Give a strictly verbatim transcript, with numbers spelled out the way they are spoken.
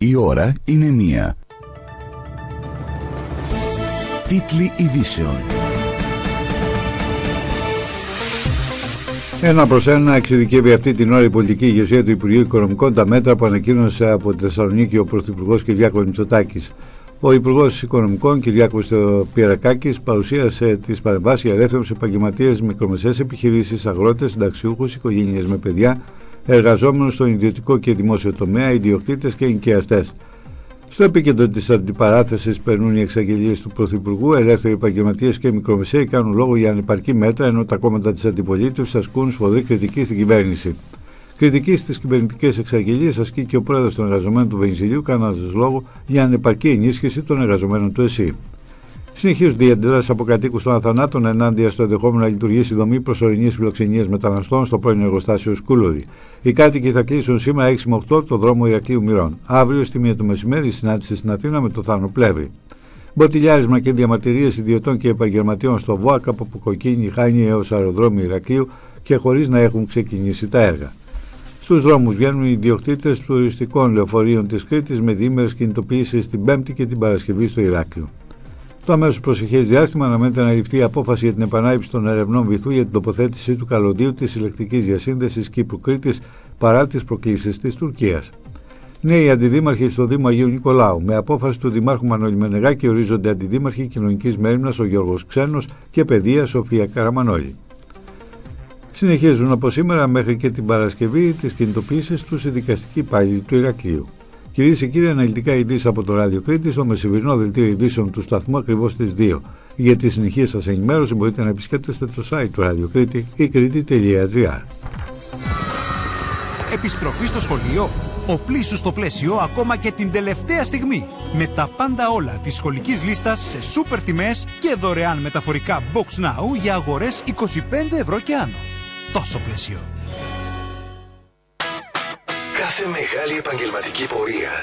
Η ώρα είναι μία. Τίτλοι ειδήσεων. Ένα προς ένα εξειδικεύει αυτή την ώρα η πολιτική ηγεσία του Υπουργείου Οικονομικών τα μέτρα που ανακοίνωσε από τη Θεσσαλονίκη ο Πρωθυπουργός Κυριάκος Μητσοτάκης. Ο Υπουργός Οικονομικών Κυριάκος Πειρακάκης παρουσίασε τις παρεμβάσεις για ελεύθερους επαγγελματίες, μικρομεσαίες επιχειρήσεις, αγρότες, συνταξιούχους, οικογένειες με παιδιά, εργαζόμενους στον ιδιωτικό και δημόσιο τομέα, ιδιοκτήτες και ενοικιαστές. Στο επίκεντρο της αντιπαράθεσης περνούν οι εξαγγελίες του Πρωθυπουργού. Ελεύθεροι επαγγελματίες και μικρομεσαίοι κάνουν λόγο για ανεπαρκή μέτρα, ενώ τα κόμματα της αντιπολίτευσης ασκούν σφοδρή κριτική στην κυβέρνηση. Κριτική στις κυβερνητικές εξαγγελίες ασκεί και ο πρόεδρος των εργαζομένων του Βενιζελίου, κάνοντας λόγο για ανεπαρκή ενίσχυση των εργαζομένων του ΕΣΥ. Συνεχίζονται οι αντιδράσεις από κατοίκους των Αθανάτων ενάντια στο ενδεχόμενο να λειτουργήσει η δομή προσωρινής φιλοξενίας μεταναστών στο πρώην εργοστάσιο Σκούλοδη. Οι κάτοικοι θα κλείσουν σήμερα έξι με οκτώ το δρόμο Ηρακλείου Μυρών. Αύριο στη μία το μεσημέρι η συνάντηση στην Αθήνα με το Θάνο Πλεύρη. Μποτιλιάρισμα και διαμαρτυρίες ιδιωτών και επαγγελματιών στο ΒΟΑΚ από Πουκοκίνη, Χάνη έως αεροδρόμιο Ηρακλείου και χωρίς να έχουν ξεκινήσει τα έργα. Στους δρόμους βγαίνουν οι ιδιοκτήτες τουριστικών λεωφορείων της Κρήτης με διήμερες κινητοποιήσεις την Πέμπτη και την Παρασκευή στο Ηράκλειο. Στο αμέσως προσεχές διάστημα αναμένεται να ληφθεί απόφαση για την επανάληψη των ερευνών βυθού για την τοποθέτηση του καλωδίου της ηλεκτρικής διασύνδεσης Κύπρου-Κρήτης παρά τις προκλήσεις της Τουρκίας. Νέοι αντιδήμαρχοι στο Δήμο Αγίου Νικολάου. Με απόφαση του Δημάρχου Μανώλη Μενεγάκη ορίζονται αντιδήμαρχοι Κοινωνικής Μέριμνας ο Γιώργος Ξένος και Παιδείας Σοφία Καραμανόλη. Συνεχίζουν από σήμερα μέχρι και την Παρασκευή τις κινητοποιήσεις του συνδικαστικοί υπάλληλοι του Ηρακλείου. Κυρίες και κύριοι, αναλυτικά ειδήσεις από το Ράδιο Κρήτη, στο μεσημερινό δελτίο ειδήσεων του σταθμού ακριβώς στις δύο. Για τη συνεχή σας ενημέρωση μπορείτε να επισκέπτεστε το site του Ράδιο Κρήτη ή κρήτη τελεία τζι άρ. Επιστροφή στο σχολείο. Οπλίσου στο πλαίσιο ακόμα και την τελευταία στιγμή. Με τα πάντα όλα της σχολικής λίστας σε σούπερ τιμές και δωρεάν μεταφορικά Box Now για αγορές είκοσι πέντε ευρώ και άνω. Τόσο πλαίσιο. Κάθε μεγάλη επαγγελματική πορεία